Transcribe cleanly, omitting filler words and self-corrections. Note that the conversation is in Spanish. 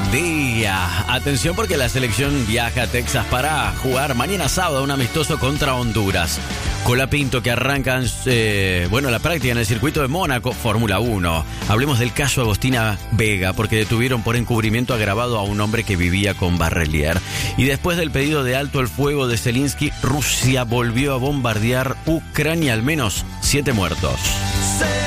día. Atención porque la selección viaja a Texas para jugar mañana sábado un amistoso contra Honduras. Colapinto que arrancan la práctica en el circuito de Mónaco, Fórmula 1. Hablemos del caso Agostina Vega, porque detuvieron por encubrimiento agravado a un hombre que vivía con Barrelier. Y después del pedido de alto el fuego de Zelensky, Rusia volvió a bombardear Ucrania, al menos 7 muertos.